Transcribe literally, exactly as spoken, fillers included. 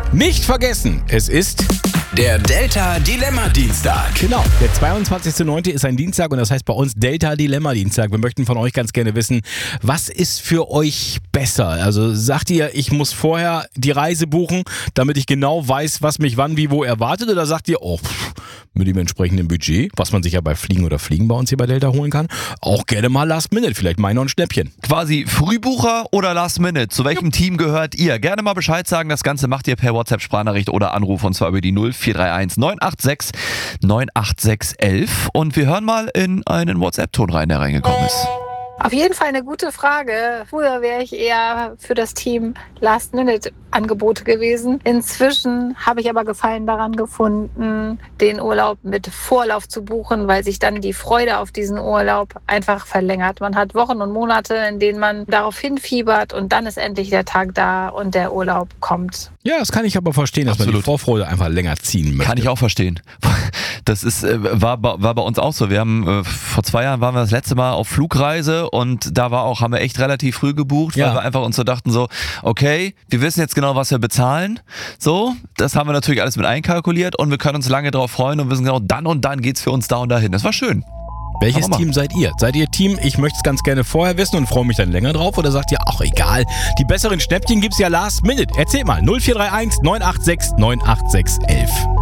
Nicht vergessen, es ist der Delta Dilemma Dienstag. Genau, der zweiundzwanzigster neunte ist ein Dienstag und das heißt bei uns Delta Dilemma Dienstag. Wir möchten von euch ganz gerne wissen, was ist für euch besser? Also sagt ihr, ich muss vorher die Reise buchen, damit ich genau weiß, was mich wann, wie, wo erwartet? Oder sagt ihr, oh, pff, mit dem entsprechenden Budget, was man sich ja bei Fliegen oder Fliegen bei uns hier bei Delta holen kann, auch gerne mal Last Minute, vielleicht mal noch ein Schnäppchen. Quasi Frühbucher oder Last Minute? Zu welchem ja. Team gehört ihr? Gerne mal Bescheid sagen. Das Ganze macht ihr per WhatsApp-Sprachnachricht oder Anruf und zwar über die null vier drei eins neun acht sechs neun acht sechs elf. Und wir hören mal in einen WhatsApp-Ton rein, der reingekommen ist. Auf jeden Fall eine gute Frage. Früher wäre ich eher für das Team Last-Minute-Angebote gewesen. Inzwischen habe ich aber Gefallen daran gefunden, den Urlaub mit Vorlauf zu buchen, weil sich dann die Freude auf diesen Urlaub einfach verlängert. Man hat Wochen und Monate, in denen man darauf hinfiebert und dann ist endlich der Tag da und der Urlaub kommt. Ja, das kann ich aber verstehen, dass Absolut. man die Vorfreude einfach länger ziehen möchte. Kann ich auch verstehen. Das ist, war, war bei uns auch so. Wir haben vor zwei Jahren waren wir das letzte Mal auf Flugreise und da war auch, haben wir echt relativ früh gebucht, weil ja. wir einfach uns so dachten so, okay, wir wissen jetzt genau, was wir bezahlen. So, das haben wir natürlich alles mit einkalkuliert und wir können uns lange darauf freuen und wissen genau, dann und dann geht's für uns da und dahin. Das war schön. Welches Team seid ihr? Seid ihr Team, ich möchte es ganz gerne vorher wissen und freue mich dann länger drauf? Oder sagt ihr, ach egal, die besseren Schnäppchen gibt's ja last minute. Erzählt mal, null vier drei eins neun acht sechs neun acht sechs elf.